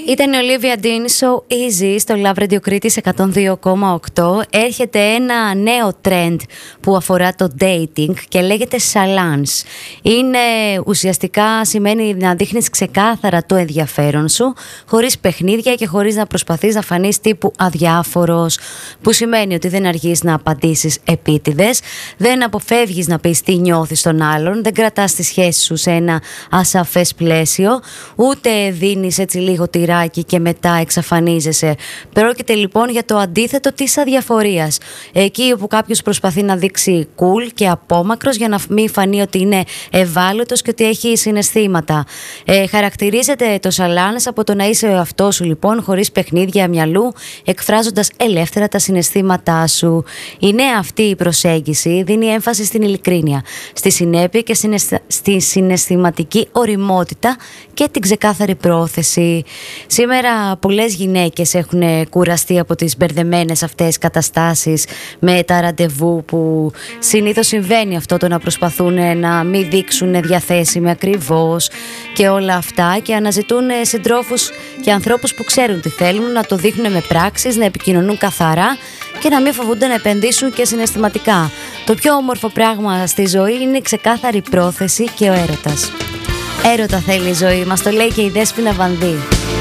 Ήταν η Olivia Dean, So Easy, στο Love Radio Κρήτης 102,8. Έρχεται ένα νέο trend που αφορά το dating και λέγεται salons. Είναι ουσιαστικά σημαίνει να δείχνεις ξεκάθαρα το ενδιαφέρον σου, χωρίς παιχνίδια και χωρίς να προσπαθείς να φανείς τύπου αδιάφορος, που σημαίνει ότι δεν αργείς να απαντήσεις επίτηδες, δεν αποφεύγεις να πεις τι νιώθεις στον άλλον, δεν κρατάς τη σχέση σου σε ένα ασαφές πλαίσιο, ούτε δίνεις έτσι λίγο τυράκι και μετά εξαφανίζεσαι. Πρόκειται λοιπόν για το αντίθετο της αδιαφορίας. Εκεί όπου κάποιος προσπαθεί να δείξει cool και απόμακρος για να μην φανεί ότι είναι ευάλωτος και ότι έχει συναισθήματα. Χαρακτηρίζεται το σαλάνες από το να είσαι ο εαυτός σου λοιπόν, χωρίς παιχνίδια μυαλού, εκφράζοντας ελεύθερα τα συναισθήματά σου. Η νέα αυτή η προσέγγιση δίνει έμφαση στην ειλικρίνεια, στη συνέπεια και στη συναισθηματική οριμότητα και την ξεκάθαρη πρόθεση. Σήμερα πολλές γυναίκες έχουν κουραστεί από τις μπερδεμένες αυτές καταστάσεις με τα ραντεβού, που συνήθως συμβαίνει αυτό, το να προσπαθούν να μην δείξουν διαθέσιμοι ακριβώς και όλα αυτά, και αναζητούν συντρόφους και ανθρώπους που ξέρουν τι θέλουν, να το δείχνουν με πράξεις, να επικοινωνούν καθαρά και να μην φοβούνται να επενδύσουν και συναισθηματικά. Το πιο όμορφο πράγμα στη ζωή είναι η ξεκάθαρη πρόθεση και ο έρωτας. Έρωτα θέλει η ζωή, μας το λέει και η Δέσποινα Βανδύ.